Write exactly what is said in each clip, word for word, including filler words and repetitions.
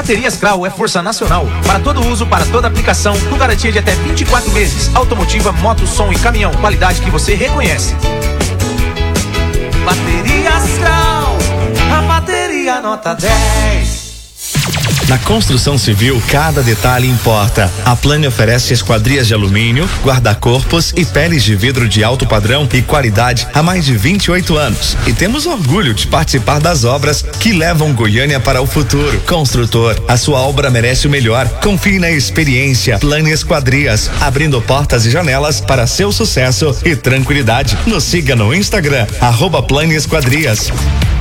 Baterias Krau é força nacional. Para todo uso, para toda aplicação, com garantia de até vinte e quatro meses. Automotiva, moto, som e caminhão. Qualidade que você reconhece. Baterias Krau, a bateria nota dez. Na construção civil, cada detalhe importa. A Plane oferece esquadrias de alumínio, guarda-corpos e peles de vidro de alto padrão e qualidade há mais de vinte e oito anos. E temos orgulho de participar das obras que levam Goiânia para o futuro. Construtor, a sua obra merece o melhor. Confie na experiência. Plane Esquadrias, abrindo portas e janelas para seu sucesso e tranquilidade. Nos siga no Instagram, arroba Plane Esquadrias.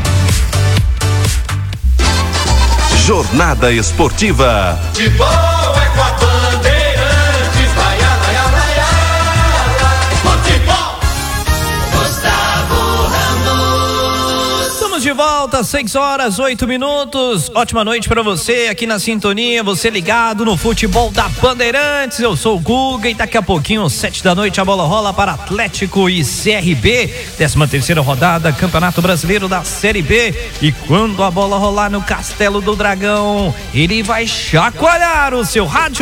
Jornada Esportiva. De boa é com a Bandeirantes, vai, vai, vai, vai, futebol. Gustavo Ramos. Estamos de volta, seis horas, oito minutos. Ótima noite pra você aqui na sintonia, você ligado no futebol da Bandeirantes. Eu sou o Guga e daqui a pouquinho, sete da noite, a bola rola para Atlético e C R B, décima terceira rodada, Campeonato Brasileiro da Série B. E quando a bola rolar no Castelo do Dragão, ele vai chacoalhar o seu rádio.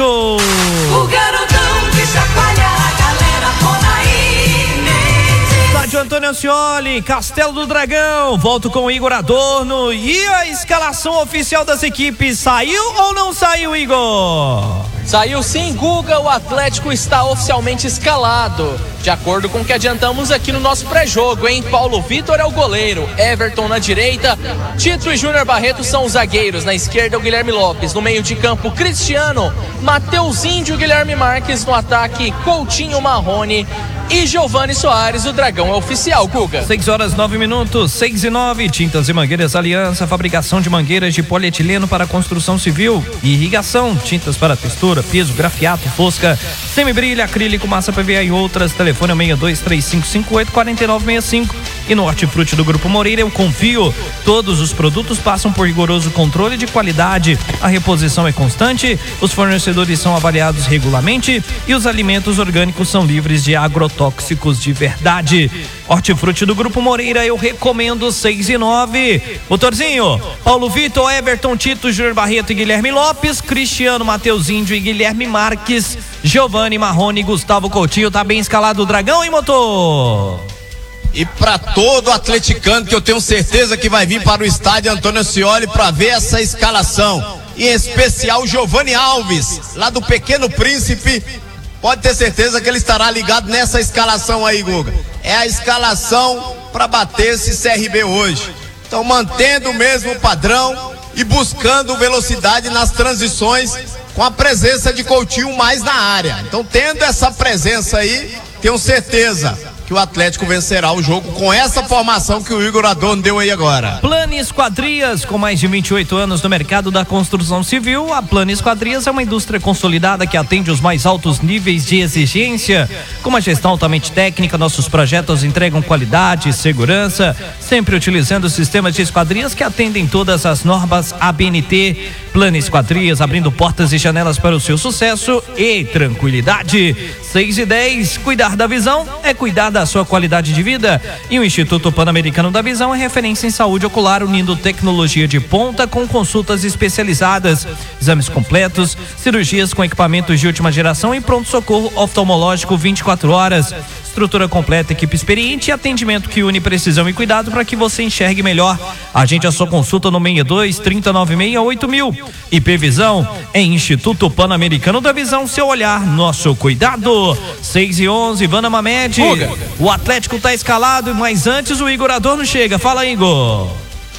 O garotão que chacoalha a galera toda aí, mente. Estádio Antônio Ascioli, Castelo do Dragão. Volto com o Igor Adorno. E a escalação oficial das equipes saiu ou não saiu, Igor? Saiu sim, Guga, o Atlético está oficialmente escalado. De acordo com o que adiantamos aqui no nosso pré-jogo, hein? Paulo Vitor é o goleiro, Everton na direita, Tito e Júnior Barreto são os zagueiros, na esquerda o Guilherme Lopes, no meio de campo Cristiano, Matheus Índio e Guilherme Marques, no ataque Coutinho, Marrone e Giovani Soares. O Dragão é oficial, Guga. seis horas, nove minutos, seis e nove. Tintas e Mangueiras Aliança, fabricação de mangueiras de polietileno para construção civil e irrigação, tintas para textura, piso, grafiato, fosca, semibrilha, acrílico, massa P V A e outras. Telefone é seis dois três cinco cinco oito quatro nove seis cinco. E no Hortifruti do Grupo Moreira eu confio. Todos os produtos passam por rigoroso controle de qualidade. A reposição é constante, os fornecedores são avaliados regularmente e os alimentos orgânicos são livres de agrotóxicos de verdade. Hortifruti do Grupo Moreira eu recomendo. Seis e nove. Motorzinho, Paulo Vitor, Everton, Tito, Júnior Barreto e Guilherme Lopes, Cristiano, Matheus Índio e Guilherme Marques, Giovani, Marrone e Gustavo Coutinho. Tá bem escalado o Dragão, hein, motor? E para todo atleticano que eu tenho certeza que vai vir para o estádio Antônio Ascioli para ver essa escalação, em especial o Giovani Alves, lá do Pequeno Príncipe, pode ter certeza que ele estará ligado nessa escalação aí, Guga. É a escalação para bater esse C R B hoje. Então, mantendo o mesmo padrão e buscando velocidade nas transições, com a presença de Coutinho mais na área. Então, tendo essa presença aí, tenho certeza que o Atlético vencerá o jogo com essa formação que o Igor Adorno deu aí agora. Plane Esquadrias, com mais de vinte e oito anos no mercado da construção civil, a Plane Esquadrias é uma indústria consolidada que atende os mais altos níveis de exigência. Com uma gestão altamente técnica, nossos projetos entregam qualidade e segurança, sempre utilizando sistemas de esquadrias que atendem todas as normas A B N T. Plane Esquadrias, abrindo portas e janelas para o seu sucesso e tranquilidade. seis e dez, cuidar da visão é cuidar da sua qualidade de vida. E o Instituto Pan-Americano da Visão é referência em saúde ocular, unindo tecnologia de ponta com consultas especializadas, exames completos, cirurgias com equipamentos de última geração e pronto-socorro oftalmológico vinte e quatro horas. Estrutura completa, equipe experiente e atendimento que une precisão e cuidado para que você enxergue melhor. Agende a sua consulta no seis dois, três nove seis, oito mil. I P Visão é Instituto Pan-Americano da Visão, seu olhar, nosso cuidado. seis e onze, Vana Mamed. O Atlético tá escalado, mas antes o Igor Adorno chega. Fala, Igor.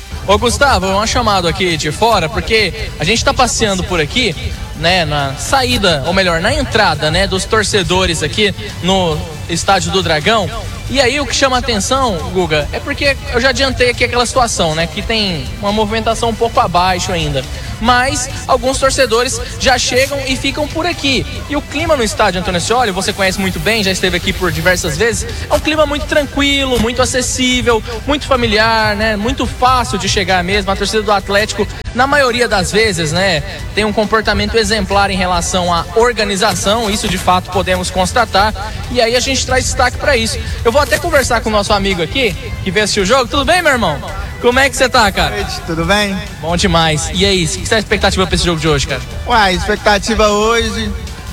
Ô Gustavo, é uma chamada aqui de fora, porque a gente tá passeando por aqui, né, na saída, ou melhor, na entrada, né, dos torcedores aqui no Estádio do Dragão. E aí o que chama a atenção, Guga, é porque eu já adiantei aqui aquela situação, né, que tem uma movimentação um pouco abaixo ainda. Mas alguns torcedores já chegam e ficam por aqui. E o clima no estádio Antônio Ascioli, você conhece muito bem, já esteve aqui por diversas vezes, é um clima muito tranquilo, muito acessível, muito familiar, né? Muito fácil de chegar mesmo. A torcida do Atlético, na maioria das vezes, né, tem um comportamento exemplar em relação à organização, isso de fato podemos constatar. E aí a gente traz destaque para isso. Eu vou até conversar com o nosso amigo aqui, que veio assistir o jogo. Tudo bem, meu irmão? Como é que você tá, cara? Boa noite, tudo bem? Bom demais. E aí, o que você é a expectativa pra esse jogo de hoje, cara? Ué, a expectativa hoje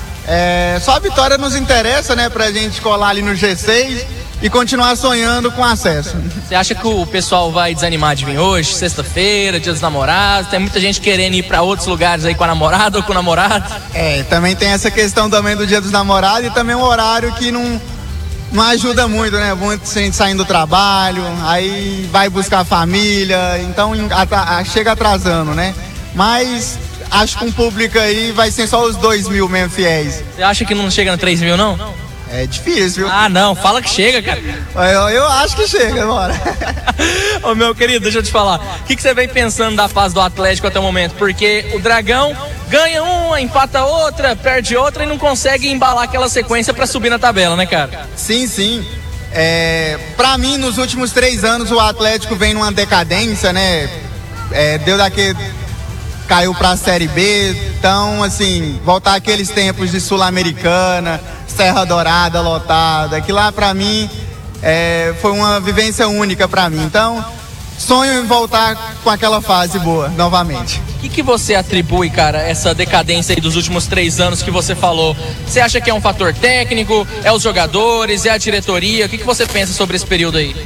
é só a vitória nos interessa, né? Pra gente colar ali no G seis e continuar sonhando com acesso. Você acha que o pessoal vai desanimar de vir hoje? Sexta-feira, dia dos namorados, tem muita gente querendo ir pra outros lugares aí com a namorada ou com o namorado? É, também tem essa questão também do dia dos namorados e também um horário que não, não ajuda muito, né? Muita gente saindo do trabalho, aí vai buscar a família, então atra- chega atrasando, né? Mas acho que um público aí vai ser só os dois mil mesmo fiéis. Você acha que não chega no três mil, não? É difícil, viu? Ah, não, fala que chega, cara. Eu, eu acho que chega, bora. Ô, meu querido, deixa eu te falar. O que, que você vem pensando da fase do Atlético até o momento? Porque o Dragão ganha uma, empata outra, perde outra e não consegue embalar aquela sequência pra subir na tabela, né, cara? Sim, sim. É, pra mim, nos últimos três anos, o Atlético vem numa decadência, né? É, deu daquele... Caiu pra Série B. Então, assim, voltar aqueles tempos de Sul-Americana, Serra Dourada lotada, que lá pra mim é, foi uma vivência única pra mim. Então, sonho em voltar com aquela fase boa, novamente. O que, que você atribui, cara, essa decadência aí dos últimos três anos que você falou? Você acha que é um fator técnico? É os jogadores? É a diretoria? O que, que você pensa sobre esse período aí?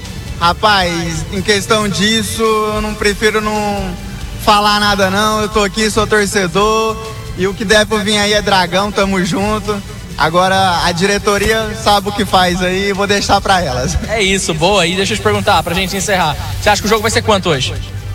Rapaz, em questão disso, eu não prefiro não falar nada não. Eu tô aqui, sou torcedor e o que der pra vir aí é Dragão, tamo junto. Agora a diretoria sabe o que faz aí, vou deixar pra elas. É isso, boa. E deixa eu te perguntar, pra gente encerrar. Você acha que o jogo vai ser quanto hoje?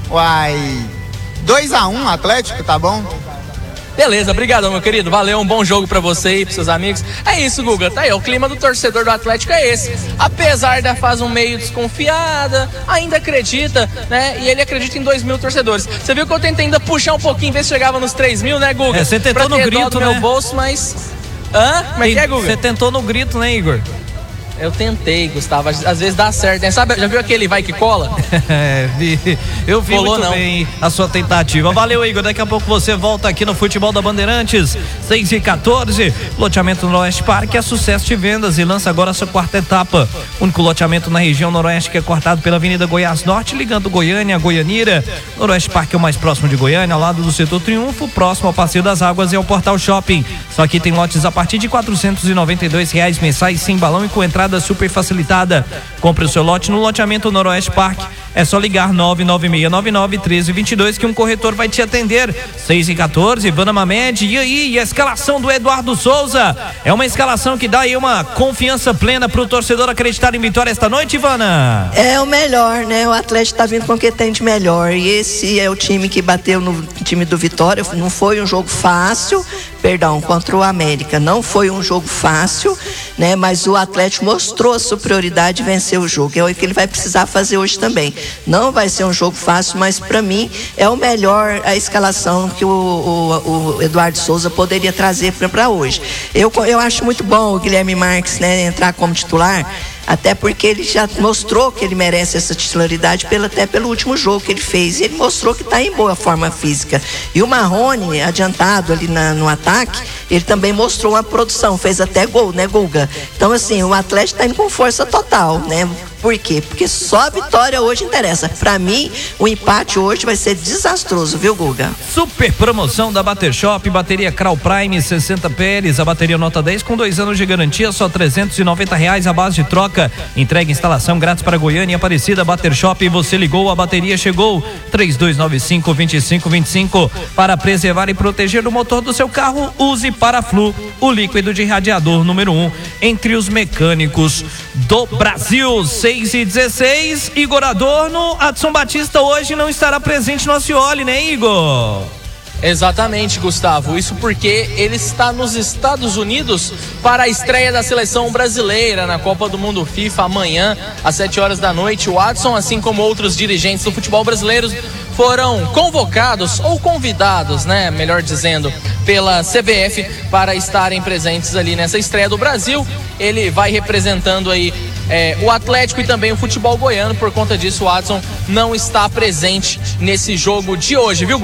Uai, dois a um Atlético, tá bom? Beleza, obrigado, meu querido. Valeu, um bom jogo pra você e pros seus amigos. É isso, Guga, tá aí. O clima do torcedor do Atlético é esse. Apesar da fase um meio desconfiada, ainda acredita, né? E ele acredita em dois mil torcedores. Você viu que eu tentei ainda puxar um pouquinho, ver se chegava nos três mil, né, Guga? É, você tentou pra no ter dó grito, do né? meu bolso, mas... Hã? Como é que é, Guga? Você tentou no grito, né, Igor? Eu tentei, Gustavo. Às às vezes dá certo, né? Sabe, já viu aquele vai que cola? É, vi, eu vi Colou, muito não. bem a sua tentativa. Valeu, Igor. Daqui a pouco você volta aqui no Futebol da Bandeirantes, seis e quatorze. Loteamento Noroeste Parque é sucesso de vendas e lança agora a sua quarta etapa. Único loteamento na região noroeste que é cortado pela Avenida Goiás Norte, ligando Goiânia a Goianira. Noroeste Parque é o mais próximo de Goiânia, ao lado do Setor Triunfo, próximo ao Passeio das Águas e ao Portal Shopping. Só que tem lotes a partir de quatrocentos e noventa e dois reais mensais, sem balão e com entrada super facilitada. Compre o seu lote no loteamento Noroeste Parque. É só ligar nove nove seis nove nove um três dois dois que um corretor vai te atender. seis e quatorze, Ivana Mamed. E aí, e a escalação do Eduardo Souza? É uma escalação que dá aí uma confiança plena pro torcedor acreditar em vitória esta noite, Ivana? É o melhor, né? O Atlético tá vindo com o que tem de melhor. E esse é o time que bateu no time do Vitória. Não foi um jogo fácil, perdão, contra o América. Não foi um jogo fácil, né? Mas o Atlético mostrou a superioridade e venceu o jogo. É o que ele vai precisar fazer hoje também. Não vai ser um jogo fácil, mas para mim é o melhor a escalação que o, o, o Eduardo Souza poderia trazer para hoje. Eu, eu acho muito bom o Guilherme Marques, né, entrar como titular. Até porque ele já mostrou que ele merece essa titularidade pelo, até pelo último jogo que ele fez. Ele mostrou que está em boa forma física. E o Marrone, adiantado ali na, no ataque, ele também mostrou uma produção, fez até gol, né, Guga? Então, assim, o Atlético está indo com força total, né? Por quê? Porque só a vitória hoje interessa. Para mim, o empate hoje vai ser desastroso, viu, Guga? Super promoção da Bater Shop, bateria Kral Prime sessenta P's, a bateria nota dez com dois anos de garantia, só trezentos e noventa reais a base de troca. Entrega instalação grátis para Goiânia e Aparecida. Bater Shop, você ligou, a bateria chegou. Três dois nove cinco, dois cinco dois cinco. Para preservar e proteger o motor do seu carro, use Paraflu, o líquido de radiador número um entre os mecânicos do Brasil. seis e dezesseis, Igor Adorno. Adson Batista hoje não estará presente no Ascioli, né, Igor? Exatamente, Gustavo. Isso porque ele está nos Estados Unidos para a estreia da seleção brasileira na Copa do Mundo FIFA amanhã, às sete horas da noite. O Adson, assim como outros dirigentes do futebol brasileiro, foram convocados ou convidados, né, melhor dizendo, pela C B F para estarem presentes ali nessa estreia do Brasil. Ele vai representando aí é, o Atlético e também o futebol goiano. Por conta disso, o Adson não está presente nesse jogo de hoje, viu, Guga?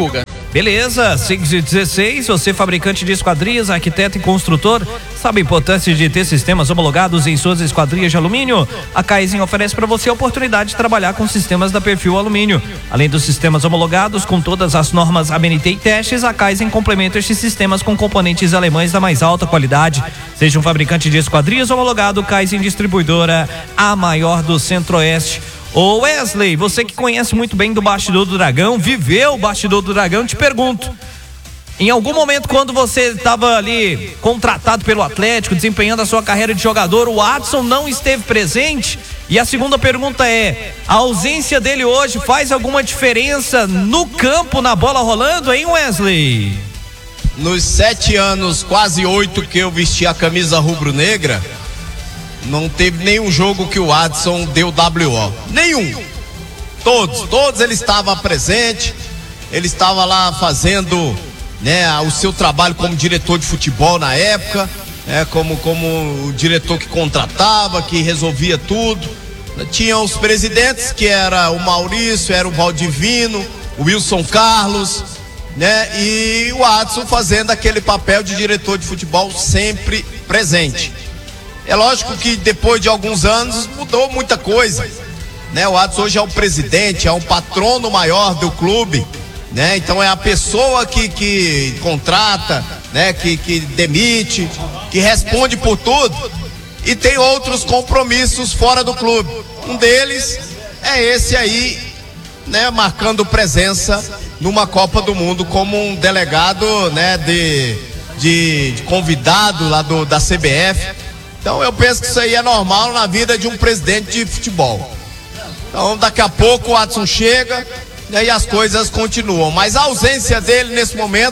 Beleza, seis e dezesseis, você fabricante de esquadrias, arquiteto e construtor, sabe a importância de ter sistemas homologados em suas esquadrias de alumínio? A Kaizen oferece para você a oportunidade de trabalhar com sistemas da Perfil Alumínio. Além dos sistemas homologados com todas as normas A B N T e testes, a Kaizen complementa estes sistemas com componentes alemães da mais alta qualidade. Seja um fabricante de esquadrias homologado, Kaizen Distribuidora, a maior do Centro-Oeste. Ô Wesley, você que conhece muito bem do bastidor do Dragão, viveu o bastidor do Dragão, te pergunto, em algum momento quando você estava ali contratado pelo Atlético, desempenhando a sua carreira de jogador, o Adson não esteve presente? E a segunda pergunta é, a ausência dele hoje faz alguma diferença no campo, na bola rolando, hein, Wesley? Nos sete anos, quase oito que eu vesti a camisa rubro-negra, não teve nenhum jogo que o Adson deu W O. Nenhum. Todos, todos ele estava presente, ele estava lá fazendo, né, o seu trabalho como diretor de futebol na época, né, como, como o diretor que contratava, que resolvia tudo. Tinha os presidentes, que era o Maurício, era o Valdivino, o Wilson Carlos, né, e o Adson fazendo aquele papel de diretor de futebol sempre presente. É lógico que depois de alguns anos mudou muita coisa, né? O Adson hoje é o presidente, é um patrono maior do clube, né? Então é a pessoa que, que contrata, né? Que, que demite, que responde por tudo, e tem outros compromissos fora do clube. Um deles é esse aí, né? Marcando presença numa Copa do Mundo como um delegado, né? De, de, de convidado lá do, da C B F. Então eu penso que isso aí é normal na vida de um presidente de futebol. Então daqui a pouco o Adson chega, né, e as coisas continuam. Mas a ausência dele nesse momento,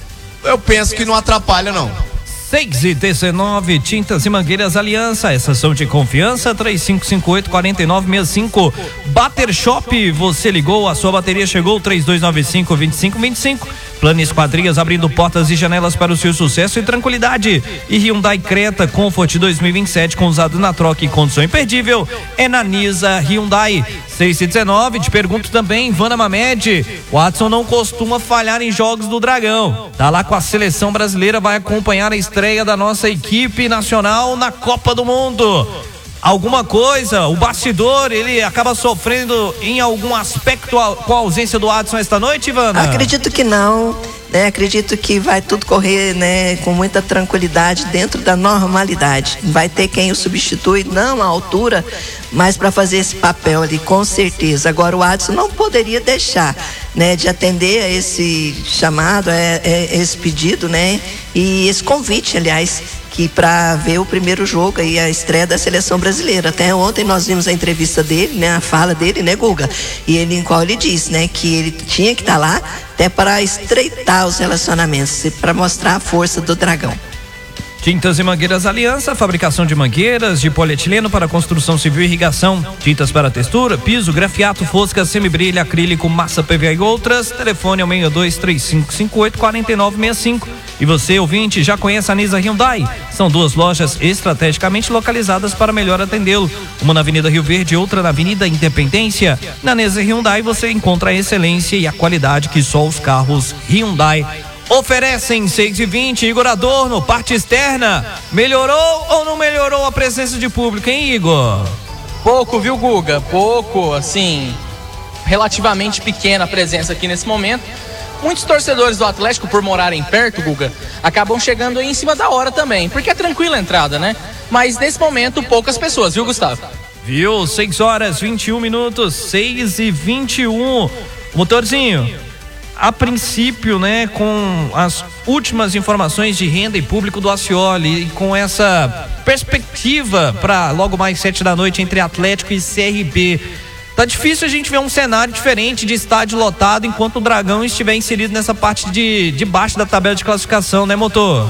eu penso que não atrapalha não. seis e dezenove, Tintas e Mangueiras Aliança, essas são de confiança, três cinco cinco oito, quatro nove seis cinco. Bater Shop, você ligou, a sua bateria chegou, três dois nove cinco, dois cinco dois cinco. Plano Esquadrias, abrindo portas e janelas para o seu sucesso e tranquilidade. E Hyundai Creta Comfort dois mil e vinte e sete, com usado na troca e condição imperdível, é na Nisa Hyundai. seis e dezenove, te pergunto também, Vana Mamed, o Adson não costuma falhar em jogos do Dragão. Tá lá com a seleção brasileira, vai acompanhar a estreia da nossa equipe nacional na Copa do Mundo. Alguma coisa, o bastidor, ele acaba sofrendo em algum aspecto com a ausência do Adson esta noite, Ivana? Acredito que não, né? Acredito que vai tudo correr, né, com muita tranquilidade dentro da normalidade. Vai ter quem o substitui, não à altura, mas para fazer esse papel ali, com certeza. Agora o Adson não poderia deixar, né, de atender a esse chamado, a, a esse pedido, né, e esse convite, aliás, que para ver o primeiro jogo e a estreia da seleção brasileira. Até ontem nós vimos a entrevista dele, né, a fala dele, né, Guga? E ele, em qual ele disse, né, que ele tinha que estar lá até para estreitar os relacionamentos, para mostrar a força do Dragão. Tintas e Mangueiras Aliança, fabricação de mangueiras de polietileno para construção civil e irrigação, tintas para textura, piso, grafiato, fosca, semibrilha, acrílico, massa P V A e outras. Telefone é o seis dois três cinco cinco oito, quatro nove seis cinco. E você, ouvinte, já conhece a Nisa Hyundai? São duas lojas estrategicamente localizadas para melhor atendê-lo. Uma na Avenida Rio Verde e outra na Avenida Independência. Na Nisa Hyundai você encontra a excelência e a qualidade que só os carros Hyundai oferecem. Seis e vinte, Igor Adorno, parte externa, melhorou ou não melhorou a presença de público, hein, Igor? Pouco, viu, Guga? Pouco, assim, relativamente pequena a presença aqui nesse momento. Muitos torcedores do Atlético, por morarem perto, Guga, acabam chegando aí em cima da hora também, porque é tranquila a entrada, né? Mas nesse momento, poucas pessoas, viu, Gustavo? Viu? seis horas, vinte e um minutos, seis e vinte e um. Motorzinho, a princípio, né, com as últimas informações de renda e público do Acioli, e com essa perspectiva para logo mais sete da noite entre Atlético e C R B, tá difícil a gente ver um cenário diferente de estádio lotado enquanto o Dragão estiver inserido nessa parte de, de baixo da tabela de classificação, né, motor?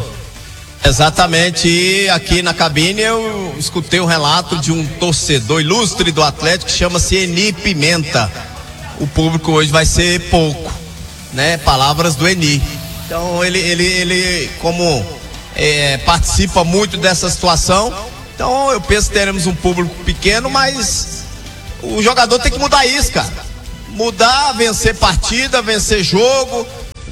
Exatamente, e aqui na cabine eu escutei um relato de um torcedor ilustre do Atlético que chama-se Eni Pimenta. O público hoje vai ser pouco, né? Palavras do Eni. Então ele, ele, ele como é, participa muito dessa situação, então eu penso que teremos um público pequeno, mas o jogador tem que mudar isso, cara. Mudar, vencer partida, vencer jogo,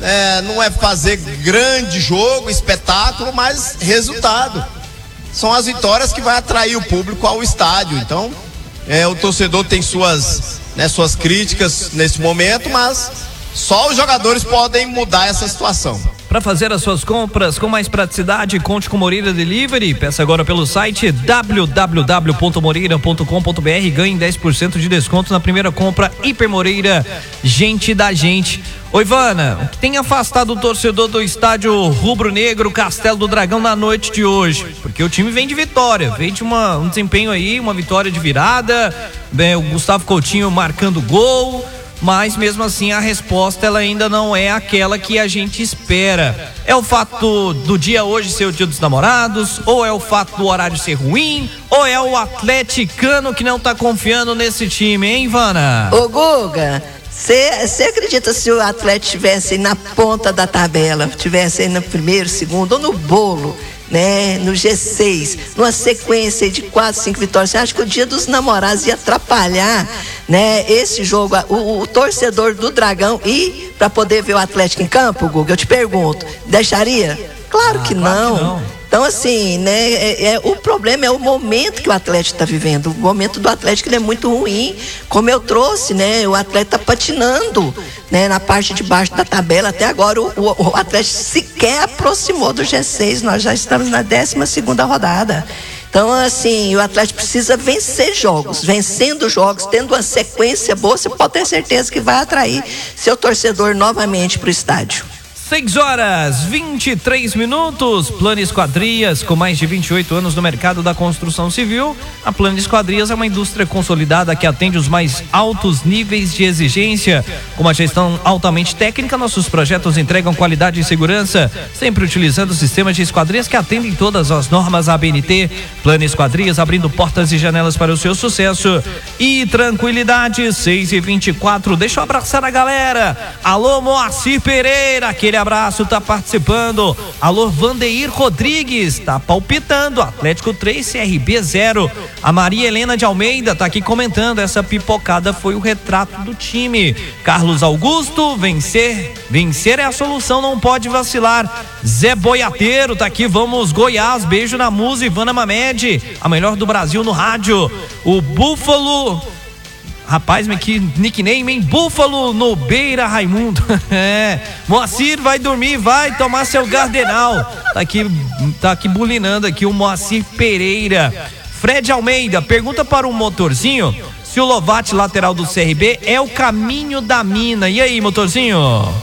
é, não é fazer grande jogo, espetáculo, mas resultado. São as vitórias que vai atrair o público ao estádio. Então, é, o torcedor tem suas, né, suas críticas nesse momento, mas só os jogadores podem mudar essa situação. Para fazer as suas compras com mais praticidade, conte com Moreira Delivery. Peça agora pelo site w w w ponto moreira ponto com ponto b r e ganhe dez por cento de desconto na primeira compra. Hiper Moreira, gente da gente. Ô Ivana, o que tem afastado o torcedor do estádio rubro-negro Castelo do Dragão na noite de hoje? Porque o time vem de vitória, vem de uma, um desempenho aí, uma vitória de virada, bem, o Gustavo Coutinho marcando gol. Mas mesmo assim a resposta ela ainda não é aquela que a gente espera. É o fato do dia hoje ser o dia dos namorados, ou é o fato do horário ser ruim, ou é o atleticano que não tá confiando nesse time, hein, Ivana? Ô Guga, você acredita se o Atlético estivesse aí na ponta da tabela, estivesse aí no primeiro, segundo ou no bolo, né, no G seis, numa sequência de quatro, cinco vitórias, você acha que o dia dos namorados ia atrapalhar, né, esse jogo, o, o torcedor do Dragão ir para poder ver o Atlético em campo, Guga? Eu te pergunto, deixaria? Claro, ah, que, claro não. que não. Então, assim, né, é, é, o problema é o momento que o Atlético está vivendo. O momento do Atlético ele é muito ruim. Como eu trouxe, né, o Atlético está patinando, né, na parte de baixo da tabela. Até agora o, o, o Atlético sequer aproximou do G seis. Nós já estamos na décima segunda rodada. Então, assim, o Atlético precisa vencer jogos. Vencendo jogos, tendo uma sequência boa, você pode ter certeza que vai atrair seu torcedor novamente para o estádio. seis horas, vinte e três minutos. Plano Esquadrias, com mais de vinte e oito anos no mercado da construção civil. A Plano Esquadrias é uma indústria consolidada que atende os mais altos níveis de exigência. Com uma gestão altamente técnica, nossos projetos entregam qualidade e segurança, sempre utilizando sistemas de esquadrias que atendem todas as normas A B N T. Plano Esquadrias, abrindo portas e janelas para o seu sucesso e tranquilidade. Seis e vinte e quatro. Deixa eu abraçar a galera. Alô, Moacir Pereira, aquele abraço, tá participando. Alô, Vandeir Rodrigues, tá palpitando. Atlético três, C R B zero. A Maria Helena de Almeida tá aqui comentando. Essa pipocada foi o retrato do time. Carlos Augusto, vencer, vencer é a solução, não pode vacilar. Zé Boiateiro tá aqui, vamos Goiás, beijo na musa. Ivana Mamed, a melhor do Brasil no rádio. O Búfalo, rapaz, mas que nickname, hein? Búfalo no Beira Raimundo. É. Moacir vai dormir, vai tomar seu Gardenal. Tá aqui, tá aqui bulinando aqui o Moacir Pereira. Fred Almeida, pergunta para o Motorzinho se o Lovati, lateral do C R B, é o caminho da mina. E aí, Motorzinho?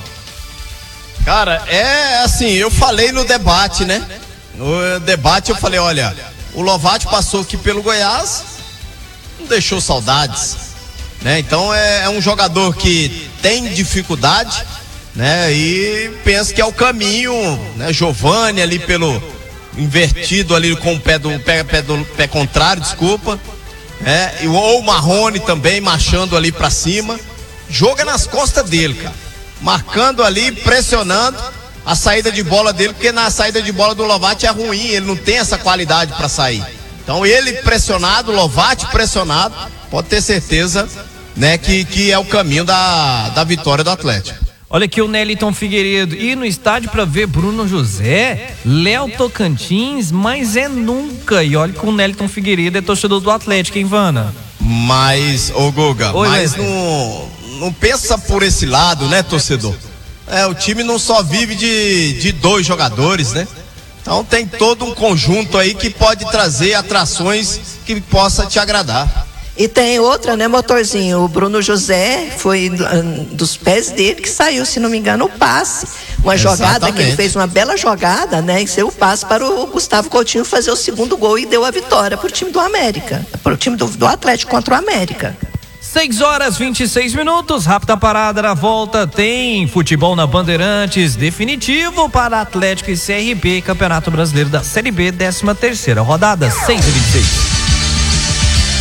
Cara, é assim, eu falei no debate, né? No debate eu falei, olha, o Lovati passou aqui pelo Goiás, não deixou saudades, né? Então é, é um jogador que tem dificuldade, né? E pensa que é o caminho, né? Giovani ali pelo invertido ali com o pé do pé, pé, do, pé contrário, desculpa, né? E, ou o Marrone também marchando ali pra cima, joga nas costas dele, cara, marcando ali, pressionando a saída de bola dele, porque na saída de bola do Lovati é ruim, ele não tem essa qualidade para sair. Então ele pressionado, Lovati pressionado, pode ter certeza, né, que, que é o caminho da, da vitória do Atlético. Olha aqui o Neliton Figueiredo, ir no estádio para ver Bruno José, Léo Tocantins, mas é nunca. E olha que o Neliton Figueiredo é torcedor do Atlético, hein, Vana? Mas, ô Guga, Oi, mas não, não pensa por esse lado, né, torcedor? É, o time não só vive de, de dois jogadores, né? Então tem todo um conjunto aí que pode trazer atrações que possa te agradar. E tem outra, né, Motorzinho? O Bruno José foi um, dos pés dele que saiu, se não me engano, o passe. Uma Exatamente. jogada que ele fez, uma bela jogada, né? E seu passe para o Gustavo Coutinho fazer o segundo gol e deu a vitória para o time do América, para o time do, do Atlético contra o América. seis horas, vinte e seis minutos, rápida parada na volta, tem futebol na Bandeirantes, definitivo para Atlético e C R B, Campeonato Brasileiro da Série B, décima terceira rodada, seis e vinte e seis.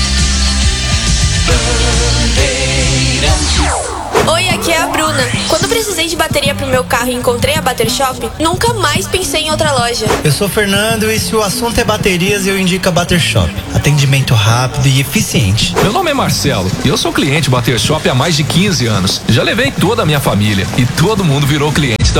Oi, aqui é a Bruna. Quando precisei de bateria pro meu carro e encontrei a Bater Shop, nunca mais pensei em outra loja. Eu sou Fernando e se o assunto é baterias, eu indico a Bater Shop. Atendimento rápido e eficiente. Meu nome é Marcelo e eu sou cliente Bater Shop há mais de quinze anos. Já levei toda a minha família e todo mundo virou cliente também.